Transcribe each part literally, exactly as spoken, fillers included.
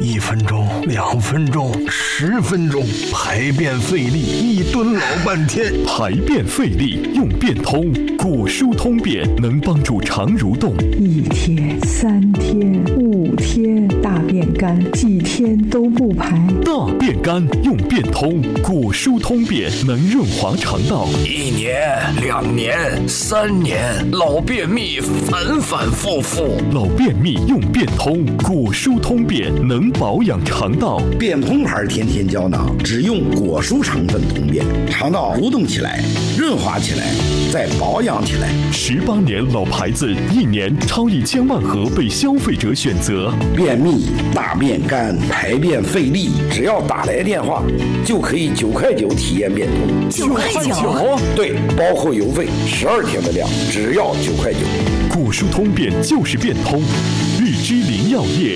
一分钟、两分钟、十分钟，排便费力，一蹲老半天。 排便费力用便通，果蔬通便能帮助肠蠕动。 一天、三天、五天，大便干，几天都不排。 大便干用便通，果蔬通便能润滑肠道。 一年、两年、三年，老便秘反反复复。 老便秘用便通，果蔬通便能保养肠道。 便通牌天天胶囊只用果蔬成分通便，肠道蠕动起来，润滑起来，再保养起来。 十八年老牌子，一年超一千万盒被消费者选择。 便秘、大便干、排便费力，只要打来电话就可以九块九体验便通。 九块九？ 对，包括邮费，十二天的量只要九块九。 果蔬通便就是便通，日之林药业。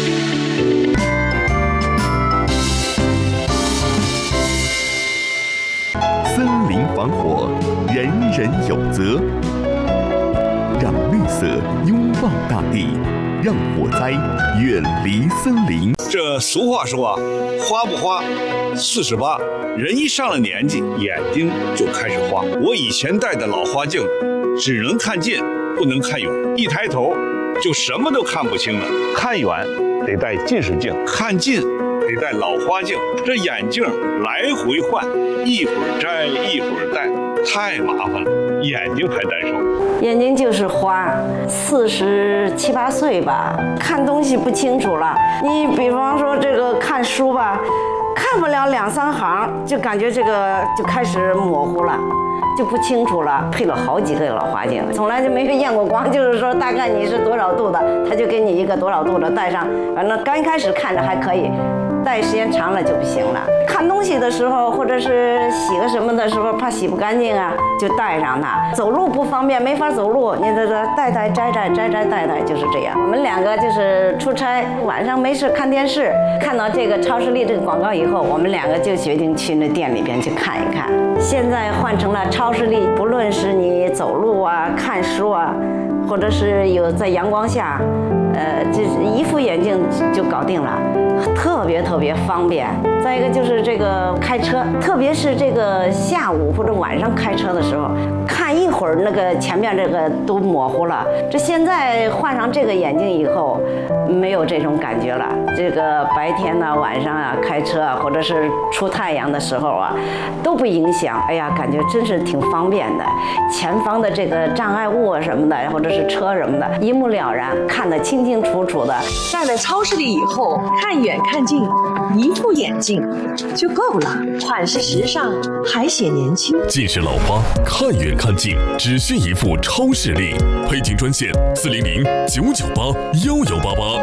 森林防火，人人有责。让绿色拥抱大地，让火灾远离森林。 这俗话说啊，花不花，四十八。人一上了年纪，眼睛就开始花。我以前戴的老花镜，只能看近，不能看远，一抬头就什么都看不清了。看远得戴近视镜，看近得戴老花镜，这眼镜来回换，一会儿摘一会儿戴，太麻烦了，眼睛还难受。 眼睛就是花，四十七八岁吧，看东西不清楚了。你比方说这个看书吧，看不了两三行，就感觉这个就开始模糊了。就不清楚了，配了好几个老花镜，从来就没有验过光，就是说大概你是多少度的，他就给你一个多少度的戴上，反正刚开始看着还可以，戴时间长了就不行了。看东西的时候，或者是洗个什么的时候，怕洗不干净啊，就戴上它。走路不方便，没法走路，你这这戴戴摘摘摘摘戴戴，就是这样。我们两个就是出差，晚上没事看电视，看到这个超视力这个广告以后，我们两个就决定去那店里边去看一看。现在换成了超视力，不论是你走路啊、看书啊，或者是有在阳光下，呃，这一副眼镜就搞定了，特别特别方便。再一个就是这个开车，特别是这个下午或者晚上开车的时候，看一会儿那个前面这个都模糊了。这现在换上这个眼镜以后，没有这种感觉了。这个白天呢、晚上啊开车啊，或者是出太阳的时候啊，都不影响。哎呀，感觉真是挺方便的。前方的这个障碍物啊什么的，或者是车什么的，一目了然，看得清清楚楚的。 戴了超视力以后，看远看近，一副眼镜就够了，款式时尚，还显年轻。 近视老花，看远看近，只需一副超视力。配镜专线：四零零九九八幺幺八八。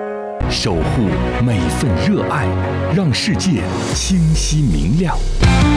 守护每份热爱，让世界清晰明亮。